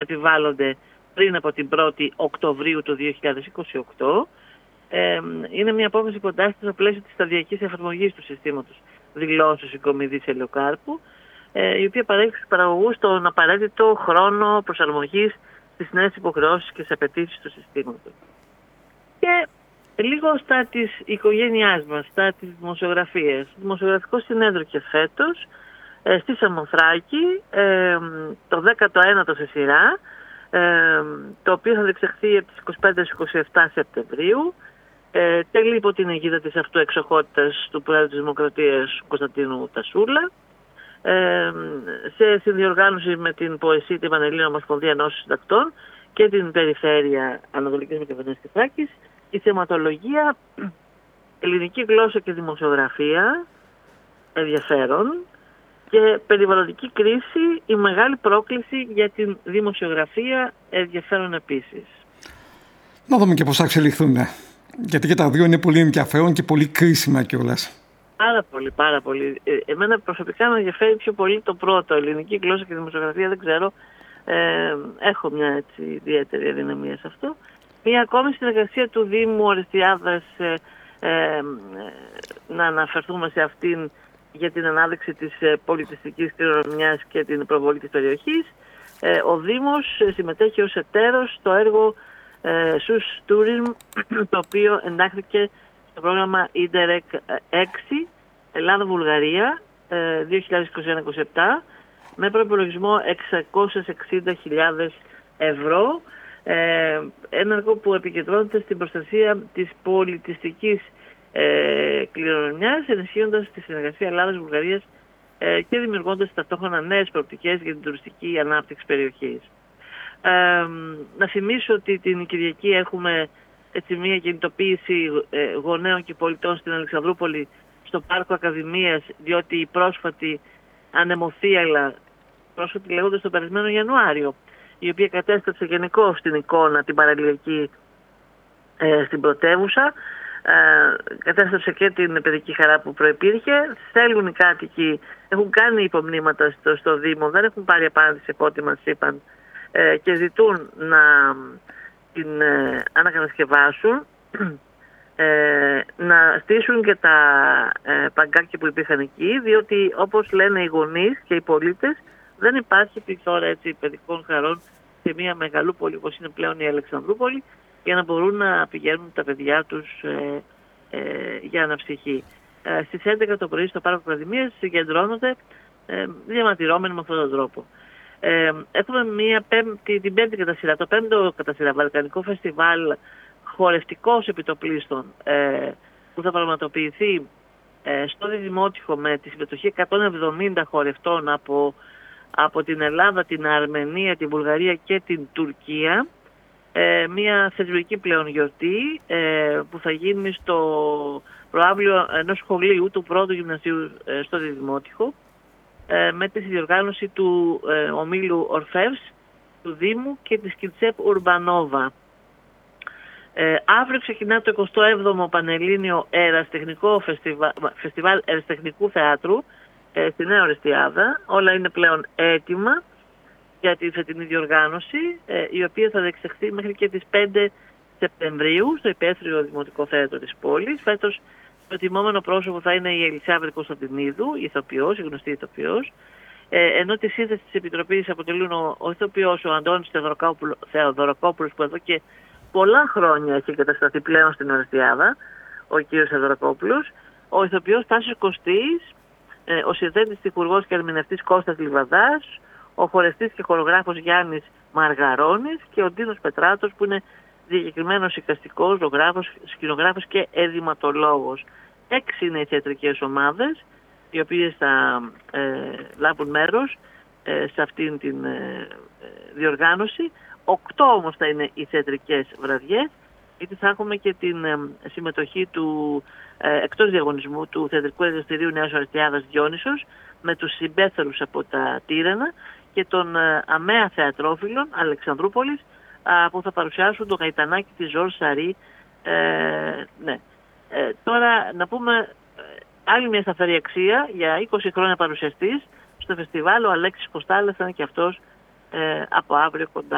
επιβάλλονται πριν από την 1η Οκτωβρίου του 2028. Είναι μια απόφαση που εντάσσεται στο πλαίσιο της σταδιακής εφαρμογής του συστήματος δηλώσεως συγκομιδής ελαιοκάρπου, η οποία παρέχει στους παραγωγούς τον απαραίτητο χρόνο προσαρμογής στις νέες υποχρεώσεις και στις απαιτήσεις του συστήματος. Και λίγο στα της οικογένειάς μας, στα της δημοσιογραφίας. Δημοσιογραφικό συνέδριο φέτος στη Σαμοθράκη, το 19ο σε σειρά, το οποίο θα διεξαχθεί από τις 25-27 Σεπτεμβρίου. Τελεί υπό την αιγίδα της αυτοεξοχότητας του Πρόεδρου της Δημοκρατίας Κωνσταντίνου Τασούλα, σε συνδιοργάνωση με την ΠΟΕΣΥ, την Πανελλήνια Ομοσπονδία Ενώσεων Συντακτών και την Περιφέρεια Ανατολικής Μακεδονίας και Θράκης. Η θεματολογία ελληνική γλώσσα και δημοσιογραφία, ενδιαφέρον, και περιβαλλοντική κρίση, η μεγάλη πρόκληση για την δημοσιογραφία, ενδιαφέρον επίσης. Να δούμε και πώς θα εξελιχθούν. Γιατί και τα δύο είναι πολύ ενδιαφέρον και πολύ κρίσιμα κιόλας. Πάρα πολύ, πάρα πολύ. Εμένα προσωπικά με ενδιαφέρει πιο πολύ το πρώτο, ελληνική γλώσσα και δημοσιογραφία, δεν ξέρω. Έχω μια έτσι ιδιαίτερη αδυναμία σε αυτό. Μια ακόμη συνεργασία του Δήμου Ορεστιάδας, να αναφερθούμε σε αυτήν, για την ανάδειξη της πολιτιστικής κληρονομιάς και την προβολή της περιοχής. Ο Δήμος συμμετέχει ως εταίρος στο έργο SUS Tourism, το οποίο εντάχθηκε στο πρόγραμμα INTERREG 6 Ελλάδα-Βουλγαρία 2021-2027 με προϋπολογισμό 660.000 ευρώ. Ένα έργο που επικεντρώνεται στην προστασία της πολιτιστικής κληρονομιάς, ενισχύοντας τη συνεργασία Ελλάδας-Βουλγαρίας και δημιουργώντας ταυτόχρονα νέες προοπτικές για την τουριστική ανάπτυξη περιοχής. Να θυμίσω ότι την Κυριακή έχουμε μια κινητοποίηση γονέων και πολιτών στην Αλεξανδρούπολη, στο Πάρκο Ακαδημίας, διότι η πρόσφατη ανεμοθύελλα, πρόσφατη λέγοντας τον περασμένο Ιανουάριο, η οποία κατέστρεψε γενικώς την εικόνα την παραλιακή στην πρωτεύουσα, κατέστρεψε και την παιδική χαρά που προϋπήρχε. Θέλουν οι κάτοικοι, έχουν κάνει υπομνήματα στο Δήμο, δεν έχουν πάρει απάντηση από ό,τι μας είπαν, και ζητούν να την ανακατασκευάσουν, να στήσουν και τα παγκάκια που υπήρχαν εκεί, διότι όπως λένε οι γονείς και οι πολίτες, δεν υπάρχει πληθώρα έτσι παιδικών χαρών σε μια μεγαλούπολη όπως είναι πλέον η Αλεξανδρούπολη, για να μπορούν να πηγαίνουν τα παιδιά τους για αναψυχή. Στις 11 το πρωί στο Πάρκο Ακαδημίας συγκεντρώνονται διαμαρτυρόμενοι με αυτόν τον τρόπο. Έχουμε την πέμπτη κατά σειρά, το πέμπτο κατά σειρά Βαλκανικό Φεστιβάλ χορευτικός επιτοπλίστων, που θα πραγματοποιηθεί στο Δημότυχο με τη συμμετοχή 170 χορευτών από την Ελλάδα, την Αρμενία, την Βουλγαρία και την Τουρκία. Μια θεσμική πλέον γιορτή που θα γίνει στο προαύλιο ενός σχολείου του πρώτου γυμνασίου στο Δημότυχο, με τη συνδιοργάνωση του ομίλου Ορφεύς του Δήμου και της Κιτσέπ Ουρμπανόβα. Αύριο ξεκινά το 27ο Πανελλήνιο Ερασιτεχνικό Φεστιβάλ Ερασιτεχνικού Θεάτρου στη Νέα Ορεστιάδα. Όλα είναι πλέον έτοιμα για τη φετινή διοργάνωση, η οποία θα διεξαχθεί μέχρι και τις 5 Σεπτεμβρίου στο υπαίθριο Δημοτικό Θέατρο της πόλης. Φέτος το τιμόμενο πρόσωπο θα είναι η Ελισάβετ Κωνσταντινίδου, η ηθοποιός, η γνωστή ηθοποιός, ενώ τη σύνθεση της Επιτροπής αποτελούν ο ηθοποιός ο Αντώνης Θεοδωρακόπουλος, που εδώ και πολλά χρόνια έχει εγκατασταθεί πλέον στην Ορεστιάδα, ο κ. Θεοδωρακόπουλος, ο ηθοποιός Τάσος Κωστής, ο συνθέτης, τυχουργός και ερμηνευτής Κώστας Λιβαδάς, ο χορευτής και χορογράφος Γιάννης Μαργαρώνης και ο Ντίνος Πετράτος, που είναι διακεκριμένος εικαστικός, ζωγράφος, σκηνογράφος και εδηματολόγος. 6 είναι οι θεατρικές ομάδες, οι οποίες θα λάβουν μέρος σε αυτήν την διοργάνωση. 8 όμως θα είναι οι θεατρικές βραδιές, γιατί θα έχουμε και την συμμετοχή του εκτός διαγωνισμού του Θεατρικού Εργαστηρίου Νέας Ορεστιάδας Διόνυσος, με τους συμπέθερους από τα Τύρανα και των ΑΜΕΑ θεατρόφιλων Αλεξανδρούπολης, που θα παρουσιάσουν το Γαϊτανάκι της Ζορ Σαρή. Τώρα να πούμε άλλη μια σταθερή αξία, για 20 χρόνια παρουσιαστής στο φεστιβάλ, ο Αλέξης Κοστάλας θα είναι και αυτός από αύριο κοντά